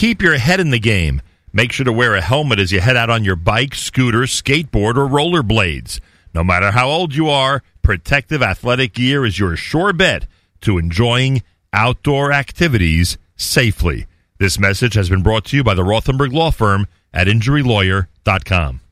keep your head in the game. Make sure to wear a helmet as you head out on your bike, scooter, skateboard, or rollerblades. No matter how old you are, protective athletic gear is your sure bet to enjoying outdoor activities safely. This message has been brought to you by the Rothenberg Law Firm at InjuryLawyer.com.